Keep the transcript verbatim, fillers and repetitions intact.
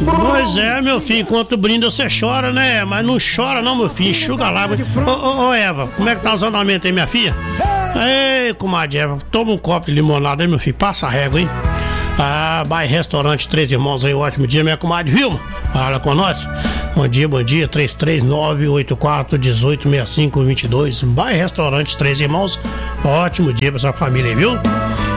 Pois é, meu filho, enquanto brinda você chora, né? Mas não chora não, meu filho, enxuga lá. Ô, ô, ô, Eva, como é que tá os andamentos aí, minha filha? Ei, comadre Eva, toma um copo de limonada aí, meu filho, passa a régua, hein? Ah, vai restaurante Três Irmãos aí, ótimo dia, minha comadre Vilma, fala com nós. Bom dia, bom dia, três três nove, oito quatro, um oito seis cinco, dois dois. Vai restaurante Três Irmãos, ótimo dia pra sua família aí, viu?